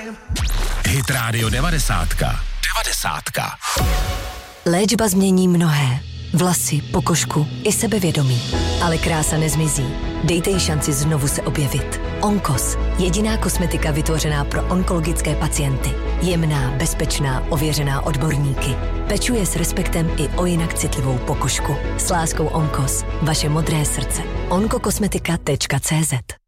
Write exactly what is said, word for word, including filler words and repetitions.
Hit Radio devadesátka. Devadesátka. Léčba změní mnohé. Vlasy, pokožku i sebevědomí. Ale krása nezmizí. Dejte jí šanci znovu se objevit. Onkos. Jediná kosmetika vytvořená pro onkologické pacienty. Jemná, bezpečná, ověřená odborníky. Pečuje s respektem i o jinak citlivou pokožku. S láskou Onkos. Vaše modré srdce. onkokosmetika tečka cé zet